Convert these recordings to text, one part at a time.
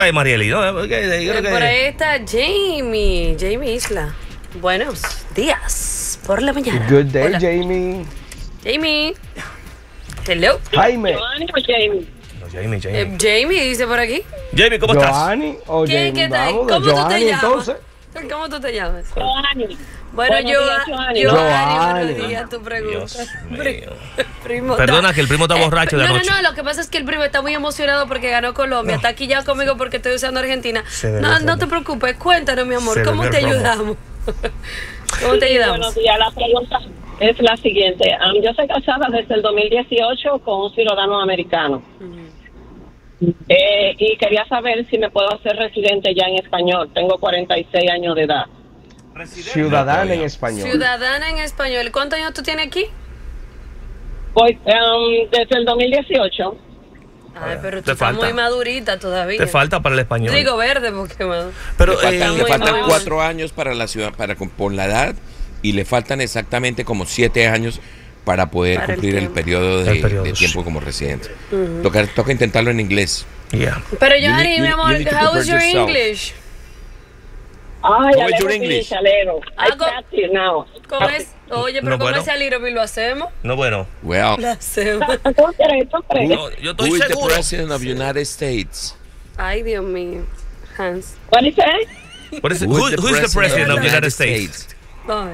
Ay, Marieli, ¿no? Por ahí está Jamie Isla. Buenos días por la mañana. Good day, Hola. Jamie. Jamie. Hello. Jaime. ¿Joanny o Jamie? No, Jamie. Jamie dice por aquí. Jamie, ¿cómo estás? ¿Joanny o ¿Quién Jamie? que está ahí? Vamos, ¿Cómo tú te Joanny, llamas? entonces. ¿Cómo tú te llamas? Joanny. Bueno, Buenos días, Joanny. Joanny, buenos Joanny. días, tu pregunta. Dios mío. Primo, Perdona que el primo está borracho de no, anoche. No, lo que pasa es que el primo está muy emocionado porque ganó Colombia. Está aquí ya conmigo porque estoy usando Argentina. No te preocupes, cuéntanos, mi amor, ¿cómo te ayudamos? ¿Cómo te ayudamos? Buenos días, la pregunta es la siguiente. Yo soy casada desde el 2018 con un ciudadano americano. Y quería saber si me puedo hacer residente ya en español. Tengo 46 años de edad. Ciudadana en español. Ciudadana en español. ¿Cuántos años tú tienes aquí? Voy desde el 2018. Ay, pero tú Te estás falta. muy madurita todavía. Te falta para el español. Digo verde porque Pero muy Le faltan mal. 4 años para la ciudad, por la edad, y le faltan exactamente como 7 años para poder Para el cumplir el tiempo. periodo El periodo, de tiempo sí. como residente. Toca intentarlo en inglés. Yeah. Pero You Johnny, need- mi you amor, need to how is prepare your yourself. English? Ay, How is your alero, English? sí, alero. I Hago- practice now. ¿Cómo es? Oye, pero No, ¿cómo bueno. es al Little lo hacemos? No, bueno. Well, Lo hacemos. ¿Tú crees? No, yo estoy who is the seguro. president of the United States? Ay, Dios mío. Hans. What is it? What is it? Who is Who is the president of the United States? Ay.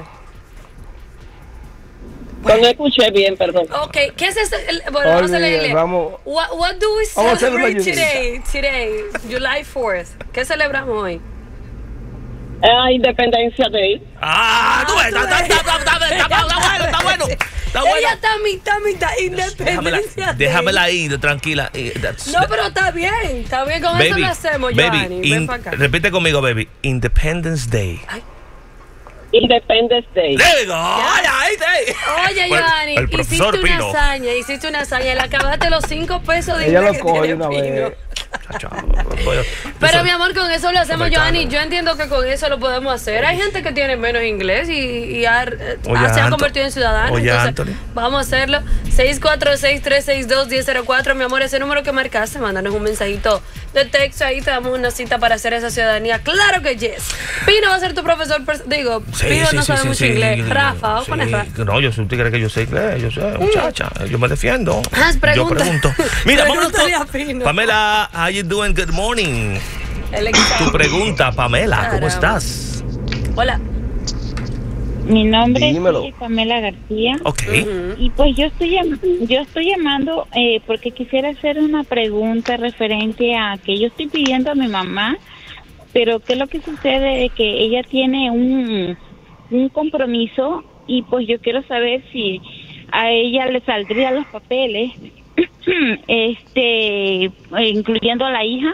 Pues no escuché bien, perdón. Ok, ¿qué es este? Bueno, vamos a leerle. Vamos. What do we Vamos a hacer una celebrate today, July 4th? ¿Qué celebramos hoy? Independencia Day. Ah, tú ves, está bueno, está bueno. Está bueno. Ella está mitad independencia. Déjamela ahí, tranquila. No, pero está bien con eso lo hacemos, Johnny. Ven para acá. repite conmigo, baby. Independence Day. Independence Day. There we go. Ay, Oye, Bueno, Johnny, el profesor Pino. hiciste una hazaña, le acabaste los 5 pesos de Ella inglés lo que coge tiene de una Pino. vez. Pero mi amor, con eso lo hacemos, Americano. Johnny. Yo entiendo que con eso lo podemos hacer. Hay gente que tiene menos inglés y se ha convertido en ciudadano. Oye, Entonces, Anthony. vamos a hacerlo. 646-362-1004. Mi amor, ese número que marcaste, mándanos un mensajito de texto. Ahí te damos una cita para hacer esa ciudadanía. Claro que yes. Pino va a ser tu profesor. Digo, Pino no sabe mucho inglés. Rafa, vamos a poner Rafa. No, yo soy un tigre que yo sé inglés. Yo sé, muchacha. Yo me defiendo. Yo Pregunta. pregunto. Mira, vamos Pregúntale a Pino. Pamela, how you doing? Good morning. El Tu pregunta, Pamela, ¿cómo Caramba. estás? Hola. Mi nombre Dímelo. es Pamela García Ok. y pues yo estoy llamando porque quisiera hacer una pregunta referente a que yo estoy pidiendo a mi mamá, pero qué es lo que sucede es que ella tiene un compromiso y pues yo quiero saber si a ella le saldrían los papeles, incluyendo a la hija.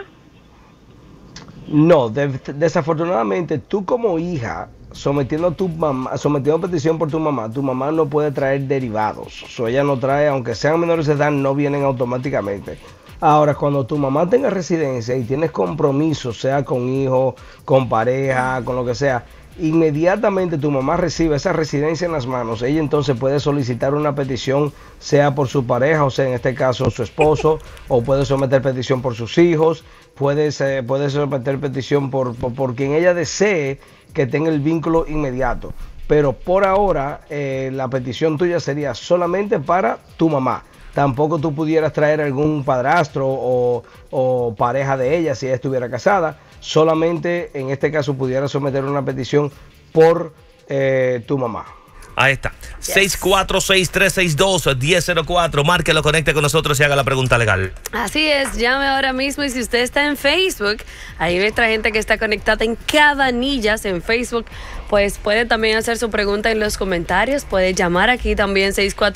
No, desafortunadamente tú como hija, sometiendo petición por tu mamá no puede traer derivados. Ella no trae, aunque sean menores de edad, no vienen automáticamente. Ahora, cuando tu mamá tenga residencia y tienes compromiso, sea con hijos, con pareja, con lo que sea, inmediatamente tu mamá recibe esa residencia en las manos, ella entonces puede solicitar una petición, sea por su pareja, o sea, en este caso su esposo, o puede someter petición por sus hijos, puede someter petición por quien ella desee que tenga el vínculo inmediato. Pero por ahora, la petición tuya sería solamente para tu mamá. Tampoco tú pudieras traer algún padrastro o pareja de ella si ella estuviera casada. Solamente en este caso pudieras someter una petición por tu mamá. Ahí está. 646-362-1004. Márquelo, conecte con nosotros y haga la pregunta legal. Así es, llame ahora mismo y si usted está en Facebook, ahí ve otra gente que está conectada en Cabanillas en Facebook, pues puede también hacer su pregunta en los comentarios, puede llamar aquí también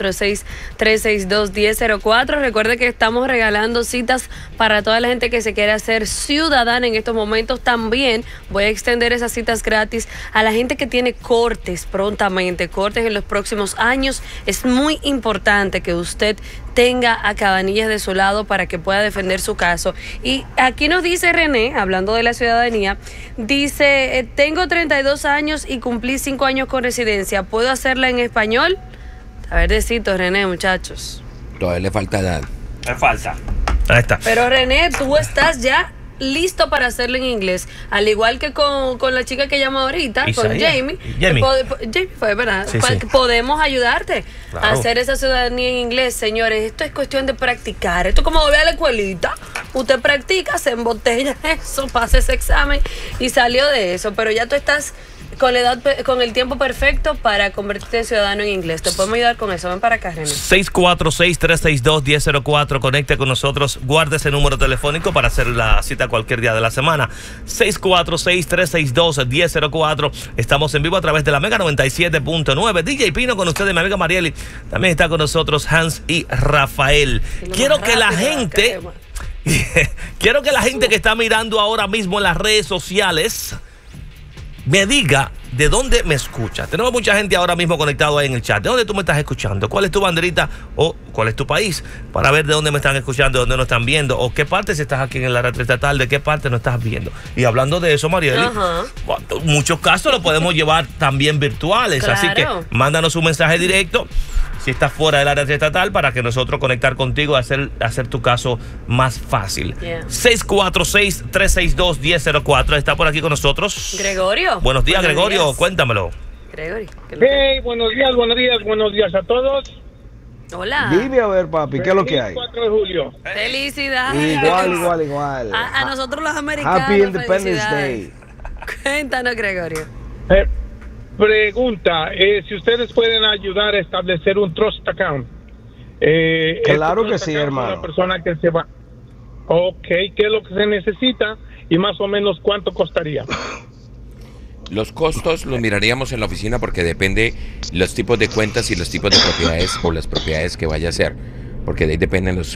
646-362-1004. Recuerde que estamos regalando citas para toda la gente que se quiera hacer ciudadana en estos momentos. También voy a extender esas citas gratis a la gente que tiene cortes prontamente, cortes en los próximos años. Es muy importante que usted tenga a Cabanillas de su lado para que pueda defender su caso. Y aquí nos dice René, hablando de la ciudadanía, dice, tengo 32 años y cumplí 5 años con residencia. ¿Puedo hacerla en español? A ver, decito, René, muchachos. Todavía le falta edad. Me falta. Ahí está. Pero René, tú estás ya listo para hacerlo en inglés. Al igual que con la chica que llamó ahorita, con Jamie. Jamie fue, ¿verdad? Sí, sí. Podemos ayudarte a hacer esa ciudadanía en inglés, señores. Esto es cuestión de practicar. Esto es como volver a la escuelita. Usted practica, se embotella eso, pasa ese examen y salió de eso. Pero ya tú estás con la edad, con el tiempo perfecto para convertirte en ciudadano en inglés. Te podemos ayudar con eso. Ven para acá, René. 646-362-1004. Conecte con nosotros. Guarde ese número telefónico para hacer la cita cualquier día de la semana. 646-362-1004. Estamos en vivo a través de la Mega 97.9. DJ Pino con ustedes, mi amiga Marieli. También está con nosotros Hans y Rafael. Quiero que la gente que está mirando ahora mismo en las redes sociales me diga de dónde me escucha. Tenemos mucha gente ahora mismo conectado ahí en el chat. ¿De dónde tú me estás escuchando? ¿Cuál es tu banderita o cuál es tu país? Para ver de dónde me están escuchando, de dónde nos están viendo, o qué parte, si estás aquí en la red estatal, de qué parte nos estás viendo. Y hablando de eso, Marieli, muchos casos los podemos llevar también virtuales. Claro. Así que mándanos un mensaje directo si estás fuera del área estatal para que nosotros conectar contigo y hacer tu caso más fácil. 646-362-1004. Está por aquí con nosotros Gregorio. Buenos días, Gregorio. Cuéntamelo. Gregorio. Hey, buenos días a todos. Hola. Dime a ver, papi, ¿qué es lo que hay? 4 de julio. Felicidades. Igual. A nosotros los americanos. Happy Independence Day. Cuéntanos, Gregorio. Pregunta, si ustedes pueden ayudar a establecer un trust account. Claro que sí, hermano. Una persona que se va. Ok, ¿qué es lo que se necesita y más o menos cuánto costaría? Los costos los miraríamos en la oficina porque depende los tipos de cuentas y los tipos de propiedades o las propiedades que vaya a hacer. Porque de ahí dependen los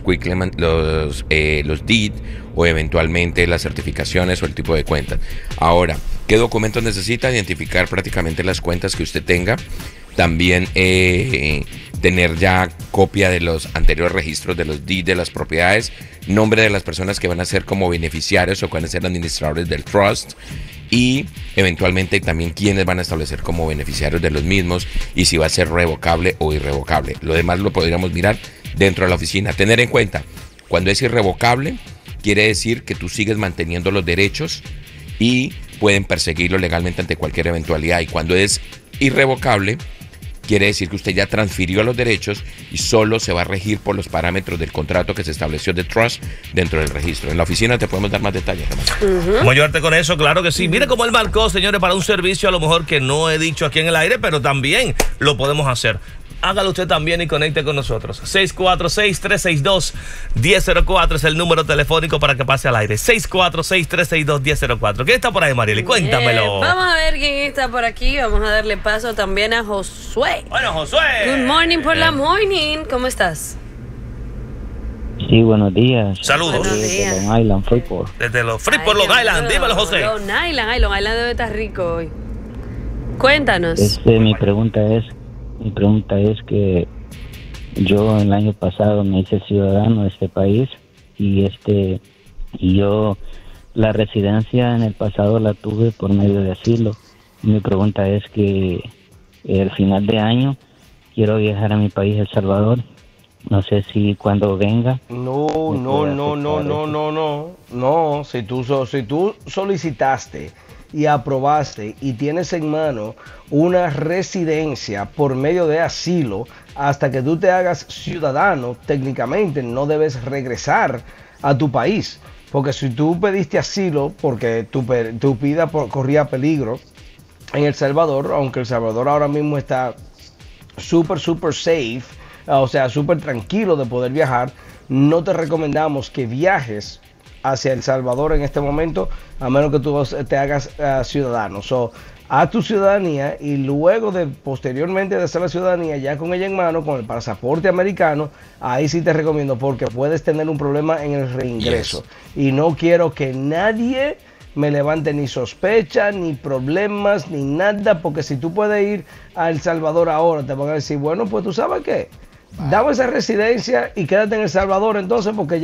deed o eventualmente las certificaciones o el tipo de cuentas. Ahora, ¿qué documentos necesita? Identificar prácticamente las cuentas que usted tenga. También tener ya copia de los anteriores registros de los deed de las propiedades, nombre de las personas que van a ser como beneficiarios o que van a ser administradores del trust, y eventualmente también quiénes van a establecer como beneficiarios de los mismos y si va a ser revocable o irrevocable. Lo demás lo podríamos mirar dentro de la oficina. Tener en cuenta, cuando es irrevocable, quiere decir que tú sigues manteniendo los derechos y pueden perseguirlo legalmente ante cualquier eventualidad. Y cuando es irrevocable, quiere decir que usted ya transfirió los derechos y solo se va a regir por los parámetros del contrato que se estableció de trust dentro del registro. En la oficina te podemos dar más detalles. ¿Cómo ayudarte con eso? Claro que sí. Mire cómo él marcó, señores, para un servicio a lo mejor que no he dicho aquí en el aire, pero también lo podemos hacer. Hágalo usted también y conecte con nosotros. 646-362-1004 es el número telefónico para que pase al aire. 646-362-1004. ¿Quién está por ahí, Marieli? Cuéntamelo. Vamos a ver quién está por aquí. Vamos a darle paso también a Josué. Bueno, Josué. Good morning por la morning. ¿Cómo estás? Sí, buenos días. Saludos. Buenos días. Desde Long Island, Freeport. Desde los Freeport, Long Island. Dímelo, José. Long Island debe estar rico hoy. Cuéntanos. Mi pregunta es que yo el año pasado me hice ciudadano de este país y yo la residencia en el pasado la tuve por medio de asilo. Mi pregunta es que al final de año quiero viajar a mi país, El Salvador. No sé si cuando venga. No. Si tú solicitaste y aprobaste y tienes en mano una residencia por medio de asilo, hasta que tú te hagas ciudadano, técnicamente no debes regresar a tu país. Porque si tú pediste asilo porque tu vida corría peligro en El Salvador, aunque El Salvador ahora mismo está súper safe, o sea, súper tranquilo de poder viajar, no te recomendamos que viajes hacia El Salvador en este momento, a menos que tú te hagas ciudadano. Haz tu ciudadanía y luego posteriormente de hacer la ciudadanía, ya con ella en mano, con el pasaporte americano, ahí sí te recomiendo, porque puedes tener un problema en el reingreso. Y no quiero que nadie me levante ni sospecha, ni problemas, ni nada, porque si tú puedes ir a El Salvador ahora, te van a decir, bueno, pues tú sabes qué, dame esa residencia y quédate en El Salvador entonces, porque ya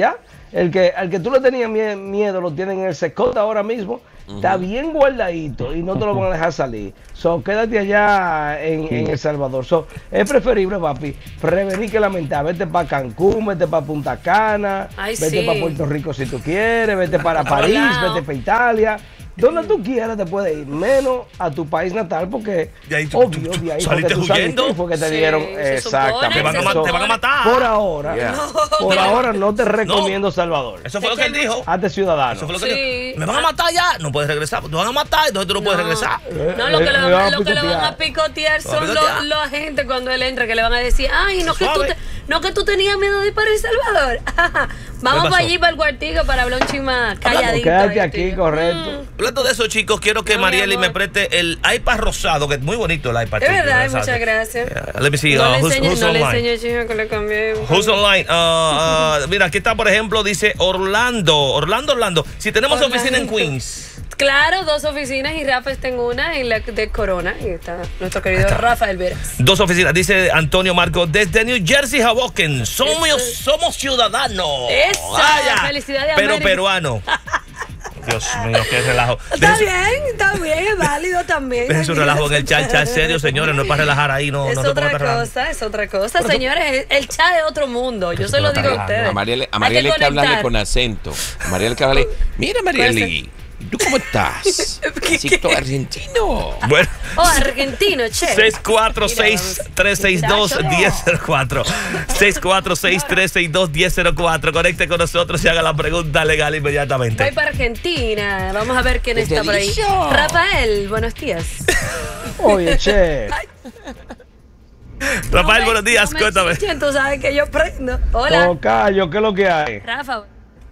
al que tú le tenías miedo lo tienen en el secot ahora mismo. Está bien guardadito y no te lo van a dejar salir. So, quédate allá en El Salvador. So, es preferible, papi, prevenir que lamentar. Vete para Cancún, vete para Punta Cana, vete para Puerto Rico si tú quieres, vete para París, vete para Italia. Donde tú quieras te puedes ir, menos a tu país natal, porque de ahí obvio, de ahí porque tú saliste porque te dieron exactamente. Te van a matar. Por ahora no te recomiendo Salvador. Eso fue lo que él dijo. Hazte ciudadano. Eso fue lo que dijo. Me van a matar ya, no puedes regresar, te van a matar, entonces tú no puedes regresar. No, lo que le van a picotear son los agentes cuando él entra, que le van a decir, ay, no que tú tenías miedo de ir para El Salvador. Vamos para allí, para el cuartico, para hablar un chisma calladito. Quédate aquí, correcto. Hablando de eso, chicos, quiero que Marieli me preste el iPad rosado, que es muy bonito el iPad. Es verdad, muchas gracias. Let me see, no le who's enseñé, online? chico, que le cambié. Who's online? Mira, aquí está, por ejemplo, dice Orlando. Si tenemos oficina en Queens. Claro, 2 oficinas y Rafa está en una, en la de Corona. Y está nuestro querido Rafael Veras. 2 oficinas, dice Antonio Marco, desde New Jersey, Hoboken. Somos ciudadanos. Eso, felicidades a pero América. Peruano. Dios mío, qué relajo. Está bien, es válido también. Es un relajo en el chat serio, señores, no es para relajar ahí, no. Es otra cosa, señores, el chat es otro mundo, yo se lo digo a ustedes. A Marieli hay que hablarle con acento. A Marieli hay que hablarle, mira Marieli, ¿tú cómo estás? Acento argentino. Bueno. Argentino, che. 646-362-1004. 646-362-1004. Conecte con nosotros y haga la pregunta legal inmediatamente. Voy para Argentina. Vamos a ver quién está por ahí. Rafael, buenos días. Oye, che. Rafael, buenos días, cuéntame. Tú sabes que yo prendo. Hola. Tocayo, ¿qué es lo que hay? Rafa.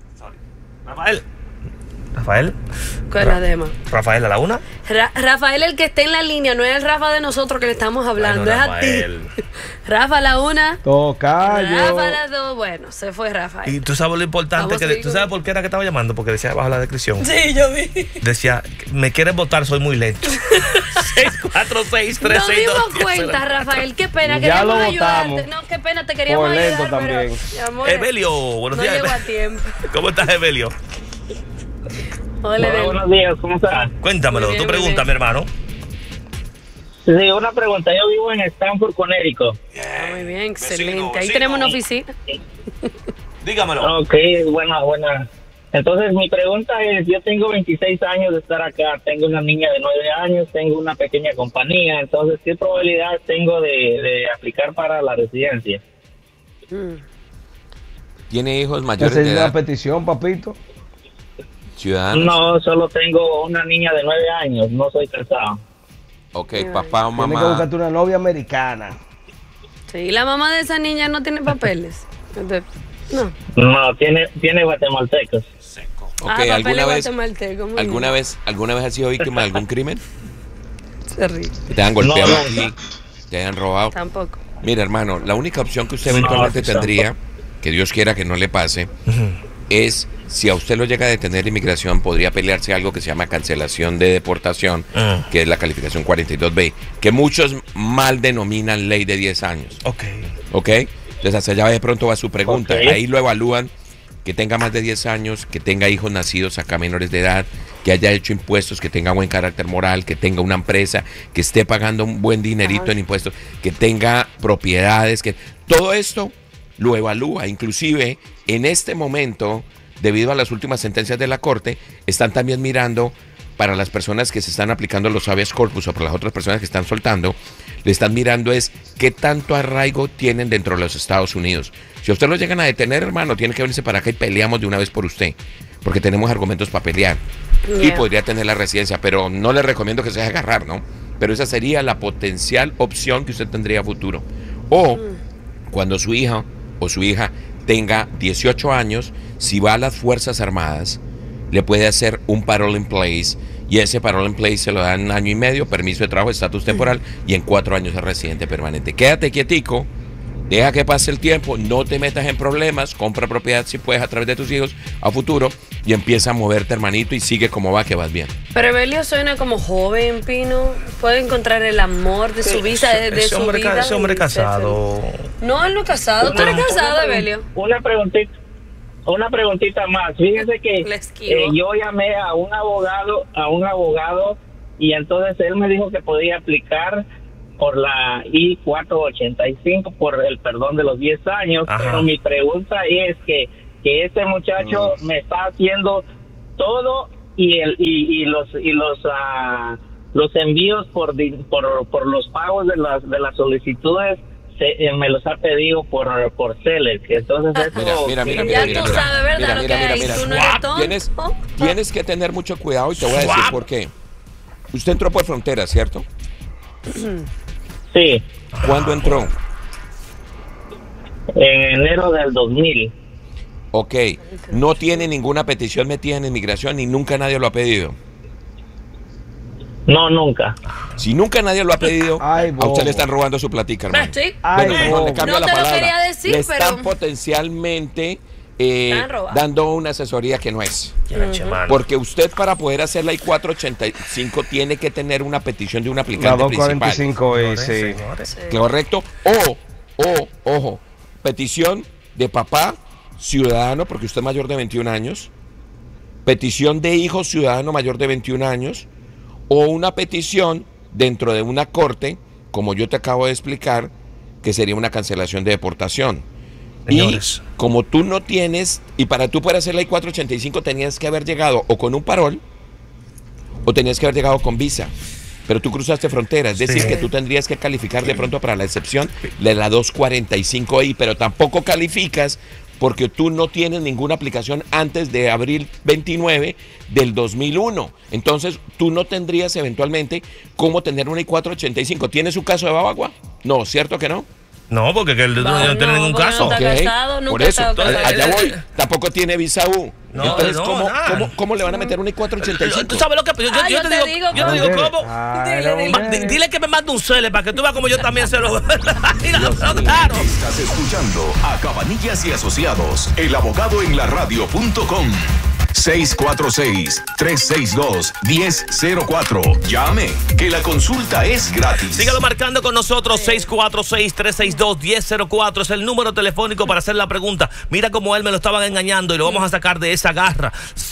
Rafael. ¿Cuál es la dema? Rafael a la una. Rafael, el que está en la línea, no es el Rafa de nosotros que le estamos hablando, bueno, es a ti. Rafa a la una. Tocayo. Rafa a la dos. Bueno, se fue Rafael. Y tú sabes lo importante ¿tú sabes por qué era que estaba llamando? Porque decía bajo la descripción. Sí, yo vi. Decía, me quieres votar, soy muy lento. 646-362. Nos dimos cuenta, Rafael, qué pena, ya queríamos lo ayudarte. votamos. No, qué pena, te queríamos Por lento ayudar, también. pero, amor, Evelio, buenos días. No llegó a tiempo. ¿Cómo estás, Evelio? Hola, buenos días, ¿cómo estás? Cuéntamelo, tu pregunta, mi hermano. Sí, una pregunta. Yo vivo en Stanford, Connecticut. Muy bien, excelente. Ahí tenemos una oficina. Dígamelo. Ok, buena. Entonces, mi pregunta es, yo tengo 26 años de estar acá, tengo una niña de 9 años, tengo una pequeña compañía, entonces, ¿qué probabilidad tengo de aplicar para la residencia? ¿Tiene hijos mayores ¿Esa de es edad? la petición, papito? ¿Ciudadanos? No, solo tengo una niña de 9 años, no soy casado. Ok, papá o Tienes que mamá. buscarte una novia americana. Sí, la mamá de esa niña no tiene papeles. No. No, tiene guatemaltecos. Ok, papeles ¿alguna vez has sido víctima de algún crimen? Se ríe. Que te han golpeado No, aquí, te hayan robado. Tampoco. Mira, hermano, la única opción que usted eventualmente tendría, que Dios quiera que no le pase, es si a usted lo llega a detener inmigración, podría pelearse algo que se llama cancelación de deportación, que es la calificación 42B, que muchos mal denominan ley de 10 años. Ok. Entonces, hacia allá de pronto va su pregunta. Ok. Ahí lo evalúan, que tenga más de 10 años, que tenga hijos nacidos acá menores de edad, que haya hecho impuestos, que tenga buen carácter moral, que tenga una empresa, que esté pagando un buen dinerito en impuestos, que tenga propiedades, que todo esto lo evalúa. Inclusive, en este momento, debido a las últimas sentencias de la Corte, están también mirando para las personas que se están aplicando los habeas corpus o para las otras personas que están soltando, le están mirando es qué tanto arraigo tienen dentro de los Estados Unidos. Si a usted lo llegan a detener, hermano, tiene que venirse para acá y peleamos de una vez por usted, porque tenemos argumentos para pelear. Y podría tener la residencia, pero no le recomiendo que se deje agarrar, ¿no? Pero esa sería la potencial opción que usted tendría a futuro. O cuando su hija o su hija tenga 18 años, si va a las Fuerzas Armadas, le puede hacer un parole in place, y ese parole in place se lo dan 1 año y medio, permiso de trabajo, estatus temporal, y en 4 años es residente permanente. Quédate quietico, deja que pase el tiempo, no te metas en problemas, compra propiedad si puedes a través de tus hijos a futuro, y empieza a moverte, hermanito, y sigue como va, que vas bien. Pero Evelio suena como joven, Pino. Puede encontrar el amor de su vida, de su vida. Ese hombre casado. No, él no es casado. ¿Tú eres casado, Evelio? Una preguntita. una preguntita más. Fíjese que yo llamé a un abogado y entonces él me dijo que podía aplicar por la I-485 por el perdón de los 10 años. Ajá. Pero mi pregunta es que este muchacho me está haciendo todo y los envíos por los pagos de las solicitudes me los ha pedido por Celes. Entonces mira, tienes que tener mucho cuidado y te voy a decir por qué. Usted entró por frontera, ¿cierto? Sí. ¿Cuándo entró? En enero del 2000. Ok, no tiene ninguna petición metida en inmigración y nunca nadie lo ha pedido. No, nunca. Si nunca nadie lo ha pedido, a usted le están robando su platica, hermano. Sí. Bueno, le cambio la palabra. Quería decir, le están potencialmente dando una asesoría que no es. Porque usted, para poder hacer la I-485, tiene que tener una petición de un aplicante principal. 245 sí. Correcto. Ojo, petición de papá ciudadano, porque usted es mayor de 21 años. Petición de hijo ciudadano mayor de 21 años. O una petición dentro de una corte, como yo te acabo de explicar, que sería una cancelación de deportación. Señores. Y como tú no tienes, y para tú poder hacer la I-485 tenías que haber llegado o con un parol o tenías que haber llegado con visa. Pero tú cruzaste frontera, es decir, que tú tendrías que calificar de pronto para la excepción de la 245I, pero tampoco calificas porque tú no tienes ninguna aplicación antes de abril 29 del 2001. Entonces, tú no tendrías eventualmente cómo tener una I-485. ¿Tienes un caso de Babagua? No, ¿cierto que no? No, porque él no tiene ningún caso. No está casado, nunca por eso, allá voy. Tampoco tiene visa U. No, entonces, ¿cómo le van a meter una I-485? ¿Tú sabes lo que? Yo te digo cómo. Dile que me mande un cele para que tú veas como yo también se lo... Claro. Estás escuchando a Cabanillas y Asociados, el abogado en la radio.com. 646-362-1004. Llame, que la consulta es gratis. Sígalo marcando con nosotros. 646-362-1004 es el número telefónico para hacer la pregunta. Mira cómo él me lo estaban engañando y lo vamos a sacar de esa garra.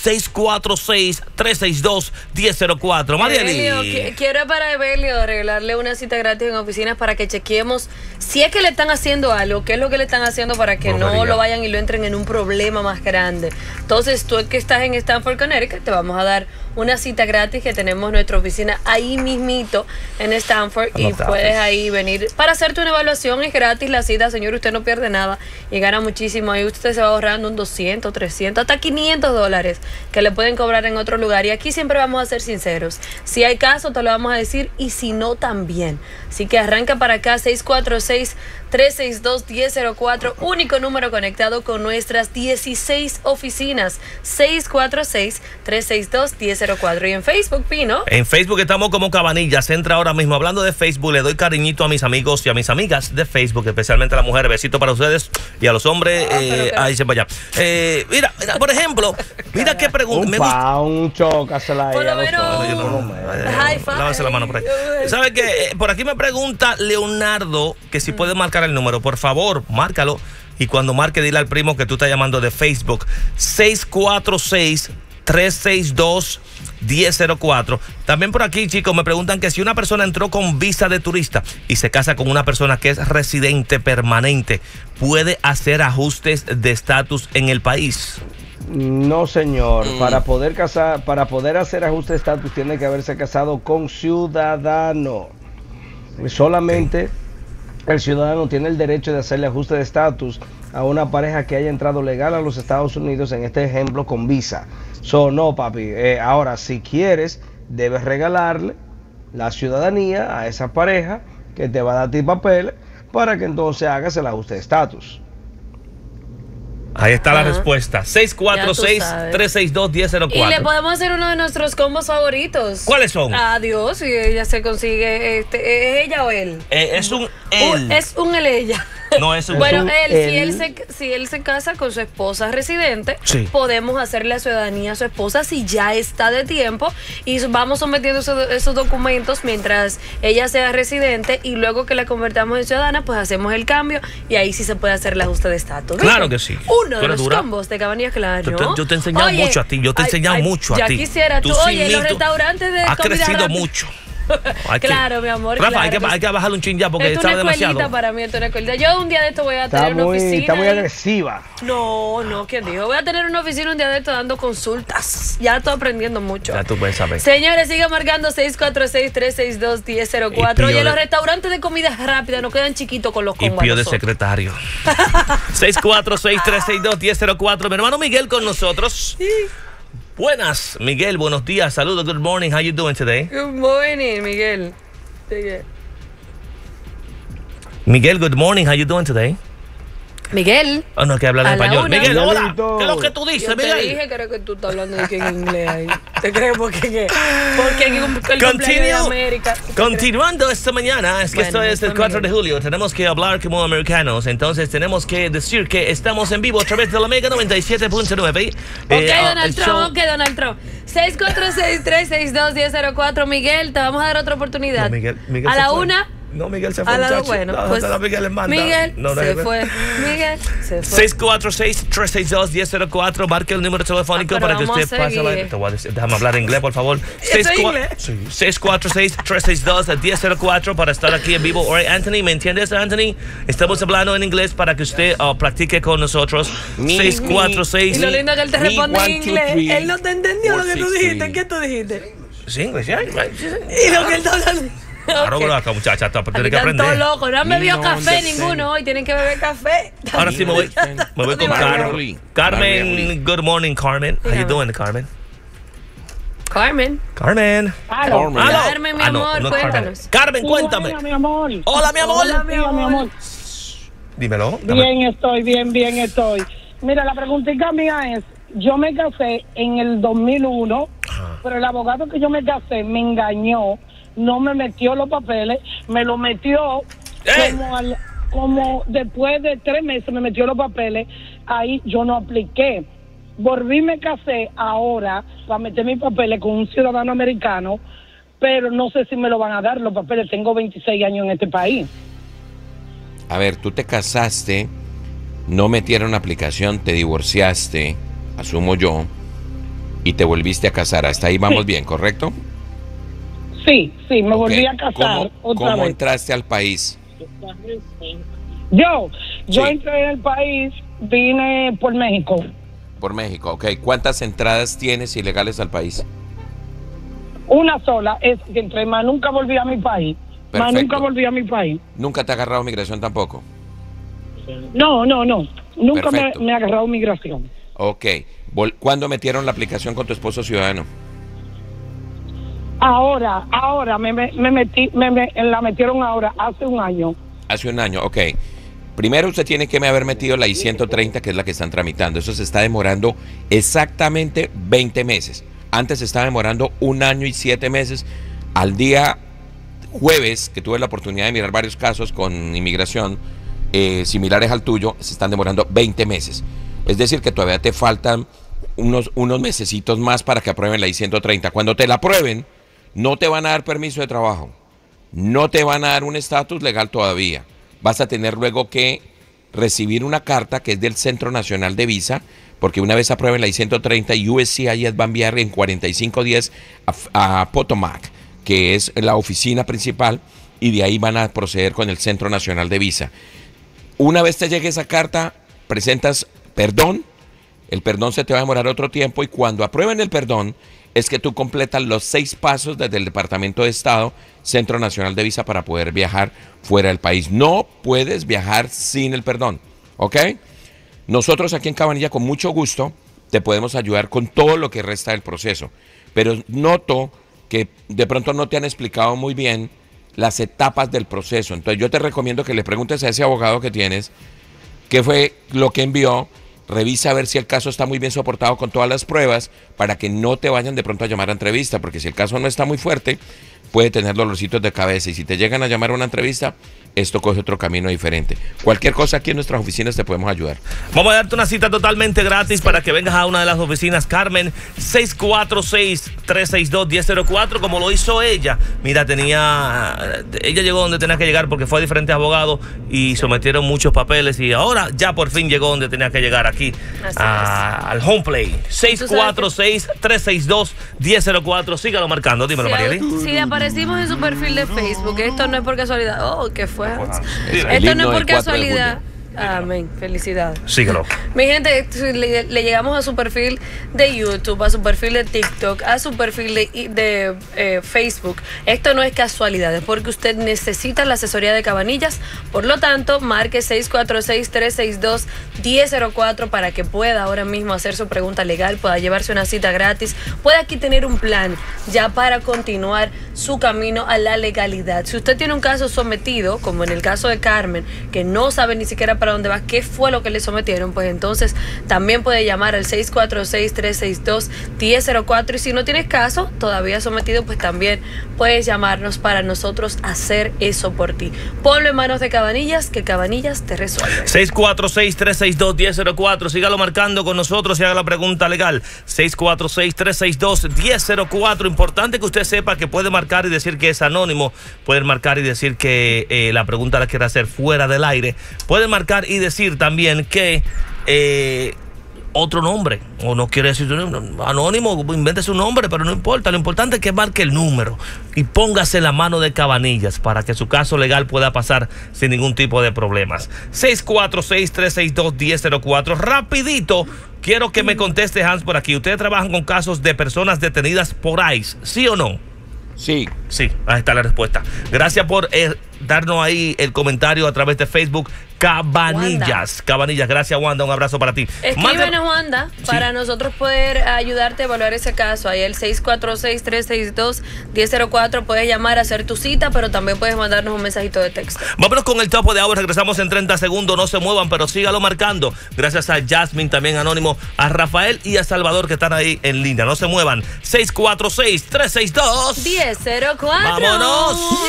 646-362-1004. Marieli. Quiero para Evelio arreglarle una cita gratis en oficinas para que chequeemos si es que le están haciendo algo, qué es lo que le están haciendo para que no lo vayan y lo entren en un problema más grande. Entonces, tú que estás en Stamford, Connecticut, te vamos a dar una cita gratis que tenemos nuestra oficina ahí mismito en Stamford y puedes ahí venir para hacerte una evaluación. Es gratis la cita, señor, usted no pierde nada y gana muchísimo. Ahí usted se va ahorrando un 200, 300, hasta $500 que le pueden cobrar en otro lugar. Y aquí siempre vamos a ser sinceros. Si hay caso, te lo vamos a decir, y si no, también. Así que arranca para acá, 646-362-1004, único número conectado con nuestras 16 oficinas. 646-362-1004. Y en Facebook, Pino. En Facebook estamos como Cabanillas. Entra ahora mismo. Hablando de Facebook, le doy cariñito a mis amigos y a mis amigas de Facebook, especialmente a las mujeres. Besito para ustedes y a los hombres. Ahí se vaya. Mira, por ejemplo, mira qué pregunta. Un chocasela ahí. Por lo menos. Lávese la mano por ahí. ¿Sabe qué? Por aquí me pregunta Leonardo que si puede marcar el número. Por favor, márcalo. Y cuando marque, dile al primo que tú estás llamando de Facebook. 646-362-1004. También por aquí, chicos, me preguntan que si una persona entró con visa de turista y se casa con una persona que es residente permanente, ¿puede hacer ajustes de estatus en el país? No, señor. Para poder hacer ajuste de estatus tiene que haberse casado con ciudadano. Solamente el ciudadano tiene el derecho de hacerle ajuste de estatus a una pareja que haya entrado legal a los Estados Unidos, en este ejemplo con visa. No, papi. Ahora, si quieres, debes regalarle la ciudadanía a esa pareja que te va a dar a ti papeles para que entonces hagas el ajuste de estatus. Ahí está la respuesta. 646-362-1004. Y le podemos hacer uno de nuestros combos favoritos. ¿Cuáles son? Adiós, si ella se consigue. ¿Es ella o él? Es un él. Es un él, ella. No, eso Bueno, Él- si él se casa con su esposa residente, Sí. podemos hacerle la ciudadanía a su esposa si ya está de tiempo y vamos sometiendo esos documentos mientras ella sea residente y luego que la convertamos en ciudadana, pues hacemos el cambio y ahí sí se puede hacer el ajuste de estatus. ¿Viste? Claro que sí. Uno Tú de eres los dura. combos de Cabanillas, claro. Yo te he enseñado Oye, mucho a ti. Yo te he enseñado mucho a ya ti. quisiera tú. sin Oye, los mí, tú restaurantes de has comida crecido rápida. mucho. Hay que- Claro, mi amor. Rafa, claro hay que bajarle un chin ya porque esto es sabe una escuelita demasiado. para mí, esto es una escuelita. Yo un día de esto voy a Está tener una oficina. está muy ahí. agresiva. No, ¿quién dijo? Voy a tener una oficina un día de esto dando consultas. Ya estoy aprendiendo mucho. Ya tú puedes saber. Señores, sigan marcando 646-362-1004. Y Oye, Pío los de- restaurantes de comida rápida no quedan chiquitos con los Y combos. Pío de secretario. 646-362-1004. Mi hermano Miguel con nosotros. Buenas, Miguel, buenos días. Saludos, good morning. How you doing today? Good morning, Miguel. Miguel, good morning. How you doing today? Miguel. Oh, no, que hablar en A la español. una. Miguel, hola. Miguelito. ¿Qué es lo que tú dices, Yo te Miguel? dije que era que tú estás hablando de que en inglés ahí. ¿Te crees? Porque el cumpleaños de América. Continuando esta mañana, es que Bueno, esto es el después 4 de julio, tenemos que hablar como americanos, entonces tenemos que decir que estamos en vivo a través de la Mega 97.9. Ok, Donald Trump. 646-362-1004. Miguel, te vamos a dar otra oportunidad. No, Miguel a se la fue. una. No, Miguel se fue, A la muchacho. bueno, No, pues hasta la Miguel le manda. Miguel No, se no, fue. Miguel se fue. 646-362-1004, marque el número telefónico pero para que vamos usted a pase la... seguir. Te voy a decir, déjame hablar inglés, por favor. ¿Eso es inglés? Sí, 646-362-1004 para estar aquí en vivo. Oye, Anthony, ¿me entiendes, Anthony? Estamos hablando en inglés para que usted practique con nosotros. 646... Y lo lindo que él te Me, responde en 1, 2, inglés. 3, Él no te entendió lo que tú 4, 6, dijiste. 3. ¿Qué tú dijiste? Sí, inglés, ya. Y lo que él está hablando. Claro, Ok. pero acá, muchacha, tú Aquí tienes que están todos aprender. locos. No han bebido No, café no sé. ninguno hoy. Tienen que beber café. Ahora sí me voy con Rarely. Carmen. Rarely. Good morning, Carmen. How you doing, Carmen? Carmen. Carmen. Aló. Carmen. Aló. Carmen, mi Ah, no, amor, no es cuéntanos. Carmen, cuéntame. Hola, mi amor. Hola, mi amor. Hola, mi Sí, mi amor. amor. Dímelo. dame. Bien estoy, bien estoy. Mira, la preguntita mía es, yo me casé en el 2001, pero el abogado que yo me casé me engañó, no me metió los papeles, me lo metió como después de 3 meses me metió los papeles, ahí yo no apliqué. Volví, me casé ahora para meter mis papeles con un ciudadano americano, pero no sé si me lo van a dar los papeles, tengo 26 años en este país. A ver, tú te casaste, no metieron aplicación, te divorciaste, asumo yo, y te volviste a casar. Hasta ahí vamos Sí. bien, ¿correcto? Sí, me Ok. volví a casar otra ¿Cómo vez. entraste al país? Yo Sí. entré en el país, vine por México. Por México, ok. ¿Cuántas entradas tienes ilegales al país? Una sola es que entré, más nunca volví a mi país. Más Perfecto. nunca volví a mi país. ¿Nunca te ha agarrado migración tampoco? No. Nunca Perfecto. me ha agarrado migración. Ok. ¿Cuándo metieron la aplicación con tu esposo ciudadano? Ahora me metí, la metieron ahora, hace un año. Hace un año, ok. Primero usted tiene que haber metido la I-130, que es la que están tramitando. Eso se está demorando exactamente 20 meses. Antes se estaba demorando 1 año y 7 meses. Al día jueves, que tuve la oportunidad de mirar varios casos con inmigración similares al tuyo, se están demorando 20 meses. Es decir, que todavía te faltan unos mesecitos más para que aprueben la I-130. Cuando te la aprueben, no te van a dar permiso de trabajo. No te van a dar un estatus legal todavía. Vas a tener luego que recibir una carta que es del Centro Nacional de Visa, porque una vez aprueben la I-130, USCIS va a enviar en 45 días a Potomac, que es la oficina principal, y de ahí van a proceder con el Centro Nacional de Visa. Una vez te llegue esa carta, presentas perdón, el perdón se te va a demorar otro tiempo, y cuando aprueben el perdón, es que tú completas los 6 pasos desde el Departamento de Estado, Centro Nacional de Visa, para poder viajar fuera del país. No puedes viajar sin el perdón, ¿ok? Nosotros aquí en Cabanilla, con mucho gusto, te podemos ayudar con todo lo que resta del proceso. Pero noto que de pronto no te han explicado muy bien las etapas del proceso. Entonces yo te recomiendo que le preguntes a ese abogado que tienes qué fue lo que envió. Revisa a ver si el caso está muy bien soportado con todas las pruebas para que no te vayan de pronto a llamar a entrevista, porque si el caso no está muy fuerte, puede tener dolorcitos de cabeza. Y si te llegan a llamar a una entrevista, esto coge otro camino diferente. Cualquier cosa aquí en nuestras oficinas te podemos ayudar. Vamos a darte una cita totalmente gratis para que vengas a una de las oficinas. Carmen, 646-362-1004, como lo hizo ella. Mira, ella llegó donde tenía que llegar porque fue a diferentes abogados y sometieron muchos papeles y ahora ya por fin llegó donde tenía que llegar, aquí al home play. 646-362-1004. Sígalo marcando, dímelo, Marieli. Si aparecimos en su perfil de Facebook, esto no es por casualidad. Oh, ¿qué fue? El Esto no himno es por del 4 de casualidad. Amén, felicidades. Síguelo. Mi gente, le llegamos a su perfil de YouTube, a su perfil de TikTok, a su perfil de Facebook. Esto no es casualidad, es porque usted necesita la asesoría de Cabanillas. Por lo tanto, marque 646-362-1004 para que pueda ahora mismo hacer su pregunta legal, pueda llevarse una cita gratis, pueda aquí tener un plan ya para continuar su camino a la legalidad. Si usted tiene un caso sometido, como en el caso de Carmen, que no sabe ni siquiera para dónde va, qué fue lo que le sometieron, pues entonces también puede llamar al 646-362-1004 y si no tienes caso todavía sometido, pues también puedes llamarnos para nosotros hacer eso por ti. Ponlo en manos de Cabanillas, que Cabanillas te resuelve. 646-362-1004, sígalo marcando con nosotros y haga la pregunta legal. 646-362-1004. Importante que usted sepa que puede marcar y decir que es anónimo, puede marcar y decir que la pregunta la quiere hacer fuera del aire, puede marcar y decir también que otro nombre, o no quiere decir su nombre, anónimo, invente su nombre, pero no importa, lo importante es que marque el número y póngase la mano de Cabanillas para que su caso legal pueda pasar sin ningún tipo de problemas. 646-362-1004, rapidito, quiero que me conteste Hans por aquí. ¿Ustedes trabajan con casos de personas detenidas por ICE, sí o no? Sí. Sí, ahí está la respuesta. Gracias por darnos ahí el comentario a través de Facebook. Cabanillas, gracias Wanda, un abrazo para ti. Escríbenos, Wanda, para nosotros poder ayudarte a evaluar ese caso. Ahí el 646-362-1004, puedes llamar a hacer tu cita, pero también puedes mandarnos un mensajito de texto. Vámonos con el topo de agua, regresamos en 30 segundos, no se muevan, pero sígalo marcando. Gracias a Jasmine, también anónimo, a Rafael y a Salvador que están ahí en línea, no se muevan. 646-362-1004. ¡Vámonos!